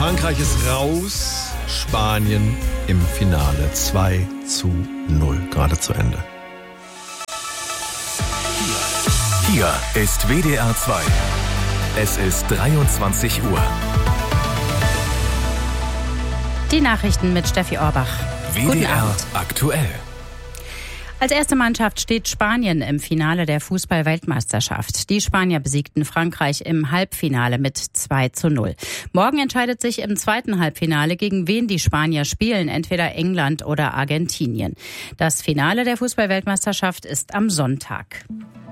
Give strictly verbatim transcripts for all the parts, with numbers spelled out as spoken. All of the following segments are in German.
Frankreich ist raus, Spanien im Finale zwei zu null, gerade zu Ende. Hier ist W D R zwei. Es ist dreiundzwanzig Uhr. Die Nachrichten mit Steffi Orbach. W D R aktuell. Als erste Mannschaft steht Spanien im Finale der Fußball-Weltmeisterschaft. Die Spanier besiegten Frankreich im Halbfinale mit zwei zu null. Morgen entscheidet sich im zweiten Halbfinale, gegen wen die Spanier spielen, entweder England oder Argentinien. Das Finale der Fußball-Weltmeisterschaft ist am Sonntag.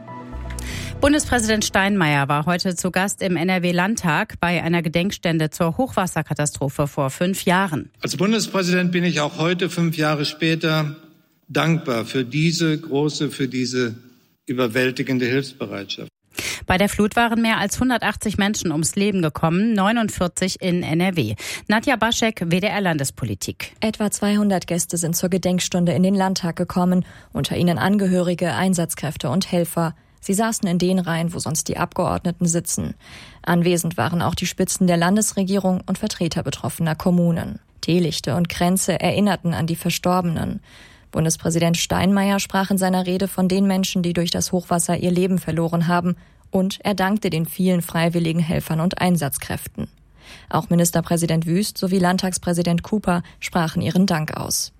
Bundespräsident Steinmeier war heute zu Gast im N R W-Landtag bei einer Gedenkstätte zur Hochwasserkatastrophe vor fünf Jahren. Als Bundespräsident bin ich auch heute, fünf Jahre später, dankbar für diese große, für diese überwältigende Hilfsbereitschaft. Bei der Flut waren mehr als hundertachtzig Menschen ums Leben gekommen, neunundvierzig in N R W. Nadja Baschek, W D R Landespolitik. Etwa zweihundert Gäste sind zur Gedenkstunde in den Landtag gekommen, unter ihnen Angehörige, Einsatzkräfte und Helfer. Sie saßen in den Reihen, wo sonst die Abgeordneten sitzen. Anwesend waren auch die Spitzen der Landesregierung und Vertreter betroffener Kommunen. Teelichte und Kränze erinnerten an die Verstorbenen. Bundespräsident Steinmeier sprach in seiner Rede von den Menschen, die durch das Hochwasser ihr Leben verloren haben, und er dankte den vielen freiwilligen Helfern und Einsatzkräften. Auch Ministerpräsident Wüst sowie Landtagspräsident Cooper sprachen ihren Dank aus.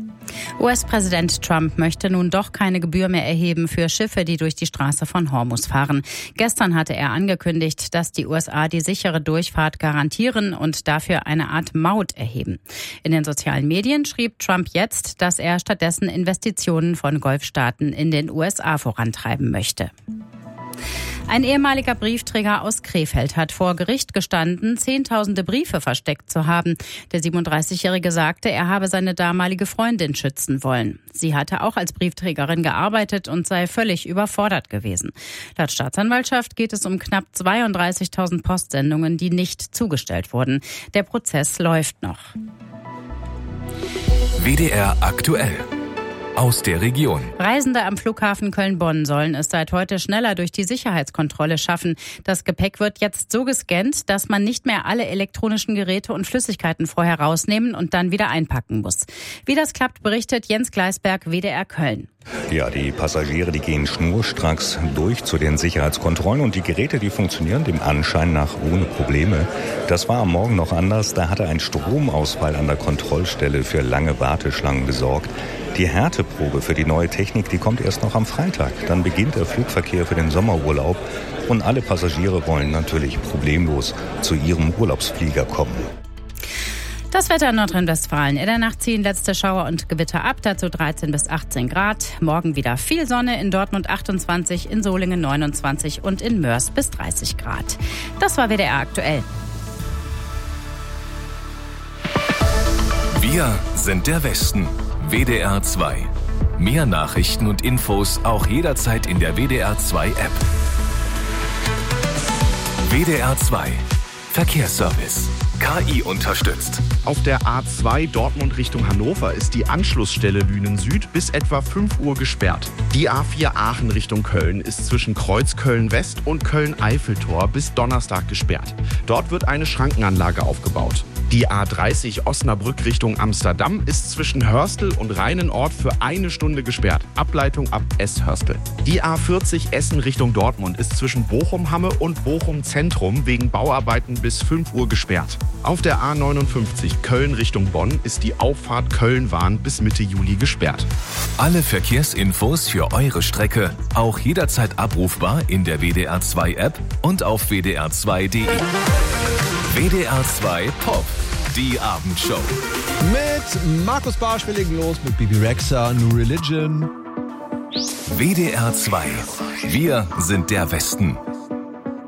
U S-Präsident Trump möchte nun doch keine Gebühr mehr erheben für Schiffe, die durch die Straße von Hormuz fahren. Gestern hatte er angekündigt, dass die U S A die sichere Durchfahrt garantieren und dafür eine Art Maut erheben. In den sozialen Medien schrieb Trump jetzt, dass er stattdessen Investitionen von Golfstaaten in den U S A vorantreiben möchte. Ein ehemaliger Briefträger aus Krefeld hat vor Gericht gestanden, zehntausende Briefe versteckt zu haben. Der siebenunddreißigjährige sagte, er habe seine damalige Freundin schützen wollen. Sie hatte auch als Briefträgerin gearbeitet und sei völlig überfordert gewesen. Laut Staatsanwaltschaft geht es um knapp zweiunddreißigtausend Postsendungen, die nicht zugestellt wurden. Der Prozess läuft noch. W D R aktuell. Aus der Region. Reisende am Flughafen Köln-Bonn sollen es seit heute schneller durch die Sicherheitskontrolle schaffen. Das Gepäck wird jetzt so gescannt, dass man nicht mehr alle elektronischen Geräte und Flüssigkeiten vorher rausnehmen und dann wieder einpacken muss. Wie das klappt, berichtet Jens Gleisberg, W D R Köln. Ja, die Passagiere, die gehen schnurstracks durch zu den Sicherheitskontrollen und die Geräte, die funktionieren dem Anschein nach ohne Probleme. Das war am Morgen noch anders. Da hatte ein Stromausfall an der Kontrollstelle für lange Warteschlangen gesorgt. Die Härteprobe für die neue Technik, die kommt erst noch am Freitag. Dann beginnt der Flugverkehr für den Sommerurlaub und alle Passagiere wollen natürlich problemlos zu ihrem Urlaubsflieger kommen. Das Wetter in Nordrhein-Westfalen. In der Nacht ziehen letzte Schauer und Gewitter ab, dazu dreizehn bis achtzehn Grad. Morgen wieder viel Sonne, in Dortmund achtundzwanzig, in Solingen neunundzwanzig und in Mörs bis dreißig Grad. Das war W D R aktuell. Wir sind der Westen. W D R zwei. Mehr Nachrichten und Infos auch jederzeit in der W D R zwei App. W D R zwei. Verkehrsservice. K I unterstützt. Auf der A zwei Dortmund Richtung Hannover ist die Anschlussstelle Lünen Süd bis etwa fünf Uhr gesperrt. Die A vier Aachen Richtung Köln ist zwischen Kreuz Köln-West und Köln-Eiffeltor bis Donnerstag gesperrt. Dort wird eine Schrankenanlage aufgebaut. Die A dreißig Osnabrück Richtung Amsterdam ist zwischen Hörstel und Rheinenort für eine Stunde gesperrt. Ableitung ab S-Hörstel. Die A vierzig Essen Richtung Dortmund ist zwischen Bochum-Hamme und Bochum-Zentrum wegen Bauarbeiten bis fünf Uhr gesperrt. Auf der A neunundfünfzig Köln Richtung Bonn ist die Auffahrt Köln-Wahn bis Mitte Juli gesperrt. Alle Verkehrsinfos für eure Strecke auch jederzeit abrufbar in der W D R zwei App und auf w d r zwei punkt d e. W D R zwei Pop, die Abendshow. Mit Markus Barsch, wir legen los mit Bibi Rexha, New Religion. W D R zwei. Wir sind der Westen.